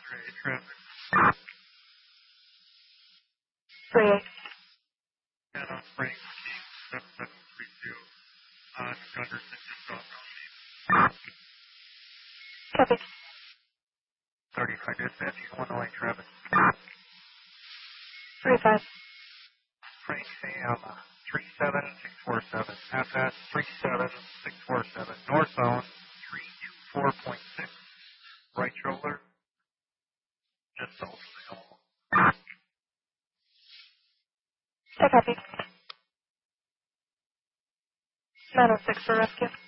traffic. 38. And on Frank King 7732 on Gunderson, just off Rosie. Copy. 35 dispatch, Illinois, Travis. 35. Frank Sam 37647, FS 37647, northbound 324.6, right shoulder, just south of the hill. I copy. 906 for rescue.